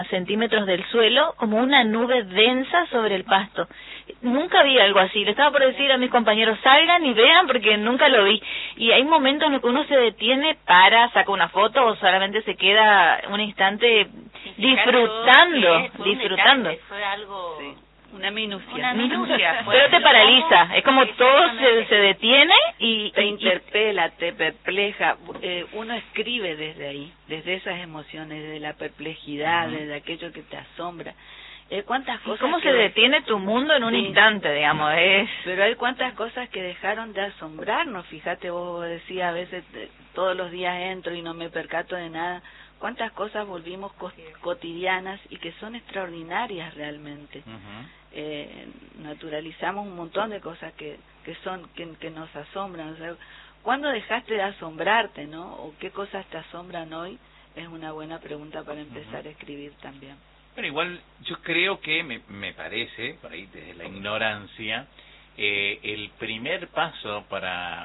centímetros del suelo, como una nube densa sobre el pasto. Nunca vi algo así. Le estaba por decir a mis compañeros, salgan y vean, porque nunca lo vi. Y hay momentos en los que uno se detiene, saca una foto o solamente se queda un instante disfrutando. Fue algo... Sí. Una minucia. Una minucia. Pero te paraliza, es como todo se detiene y... Te interpela, te perpleja. Uno escribe desde ahí, desde esas emociones, desde la perplejidad, desde aquello que te asombra. ¿Cuántas cosas? ¿Cómo se detiene tu mundo en un instante, digamos? Pero hay cuántas cosas que dejaron de asombrarnos. Fíjate, vos decías, a veces todos los días entro y no me percato de nada. ¿Cuántas cosas volvimos cotidianas y que son extraordinarias realmente? Naturalizamos un montón de cosas que nos asombran. O sea, ¿cuándo dejaste de asombrarte, no? ¿O qué cosas te asombran hoy? Es una buena pregunta para empezar a escribir también. Pero igual yo creo que me parece, por ahí desde la ignorancia, el primer paso para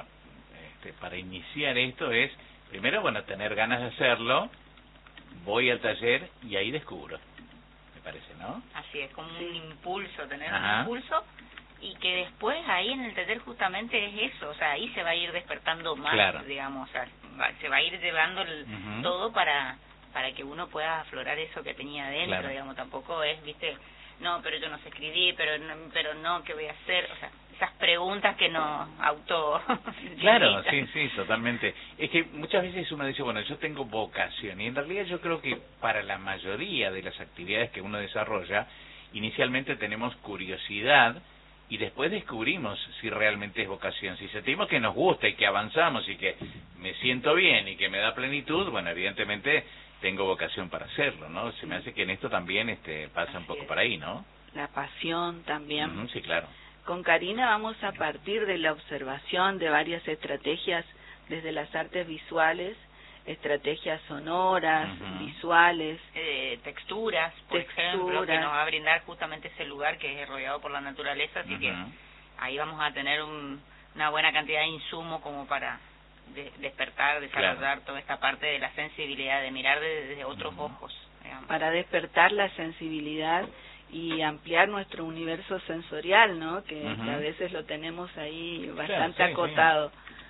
iniciar esto es, primero, bueno, tener ganas de hacerlo, voy al taller y ahí descubro, me parece, ¿no? Así es, como un impulso, tener un impulso, y que después ahí en el taller justamente es eso, o sea, ahí se va a ir despertando más, digamos, o sea, se va a ir llevando todo para que uno pueda aflorar eso que tenía adentro, digamos, tampoco es, viste, no, pero yo no sé escribir, pero no, ¿qué voy a hacer? O sea, esas preguntas que nos auto... Claro, sí, totalmente. Es que muchas veces uno dice, bueno, yo tengo vocación, y en realidad yo creo que para la mayoría de las actividades que uno desarrolla, inicialmente tenemos curiosidad, y después descubrimos si realmente es vocación. Si sentimos que nos gusta y que avanzamos y que me siento bien y que me da plenitud, bueno, evidentemente tengo vocación para hacerlo, ¿no? Se me hace que en esto también pasa un poco por ahí, ¿no? La pasión también. Sí, claro. Con Karina vamos a partir de la observación de varias estrategias desde las artes visuales, estrategias sonoras, visuales, texturas, por ejemplo, que nos va a brindar justamente ese lugar que es rodeado por la naturaleza, así que ahí vamos a tener una buena cantidad de insumo como para despertar, desarrollar toda esta parte de la sensibilidad, de mirar desde otros ojos, digamos. Para despertar la sensibilidad y ampliar nuestro universo sensorial, ¿no? Que a veces lo tenemos ahí bastante acotado.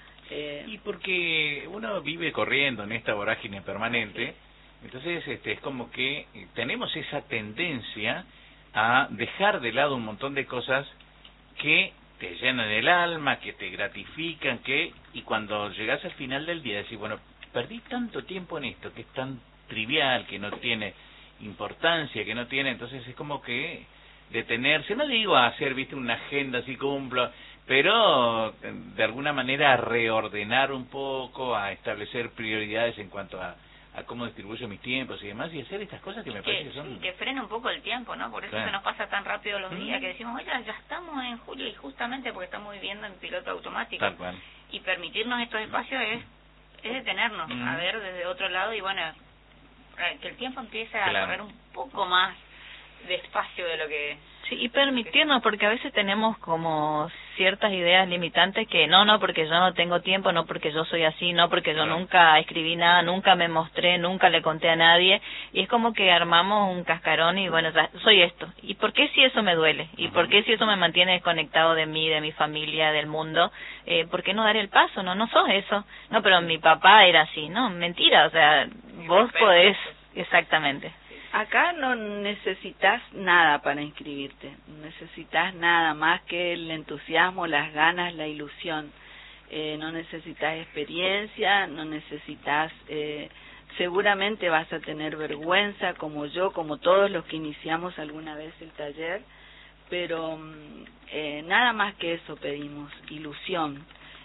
Y porque uno vive corriendo en esta vorágine permanente, entonces es como que tenemos esa tendencia a dejar de lado un montón de cosas que te llenan el alma, que te gratifican, y cuando llegas al final del día decís, bueno, perdí tanto tiempo en esto, que es tan trivial, que no tiene importancia, que no tiene, entonces es como que detenerse, no digo a hacer, viste, una agenda así cumplo, pero de alguna manera a reordenar un poco, a establecer prioridades en cuanto a cómo distribuyo mis tiempos y demás, y hacer estas cosas que me parece que son... que frena un poco el tiempo, ¿no? Por eso se nos pasa tan rápido los días, que decimos, oye, ya estamos en julio, y justamente porque estamos viviendo en piloto automático. Tal cual. Y permitirnos estos espacios es detenernos, a ver desde otro lado, y bueno, que el tiempo empiece a correr un poco más despacio de lo que... Sí, y permitirnos, porque a veces tenemos como ciertas ideas limitantes que no, porque yo no tengo tiempo, no porque yo soy así, no porque yo nunca escribí nada, nunca me mostré, nunca le conté a nadie, y es como que armamos un cascarón y bueno, ya soy esto. ¿Y por qué si eso me duele? ¿Y por qué si eso me mantiene desconectado de mí, de mi familia, del mundo? ¿Por qué no dar el paso? No sos eso. No, pero mi papá era así. No, mentira, o sea, vos podés, exactamente. Acá no necesitas nada para inscribirte, no necesitas nada más que el entusiasmo, las ganas, la ilusión. No necesitas experiencia, no necesitas... seguramente vas a tener vergüenza, como yo, como todos los que iniciamos alguna vez el taller, pero nada más que eso pedimos, ilusión.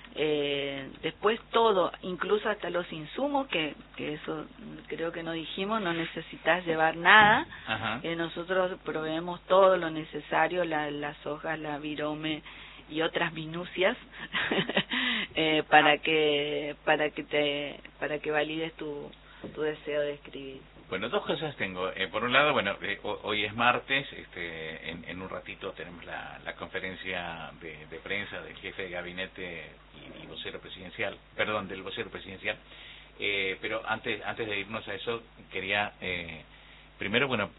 Después todo, incluso hasta los insumos, que eso creo que no dijimos, no necesitas llevar nada. Nosotros proveemos todo lo necesario, las hojas, la virome y otras minucias para que valides tu deseo de escribir. Bueno, dos cosas tengo. Por un lado, bueno, hoy es martes, en un ratito tenemos la conferencia de prensa del jefe de gabinete y vocero presidencial, del vocero presidencial. Pero antes de irnos a eso, quería primero, bueno,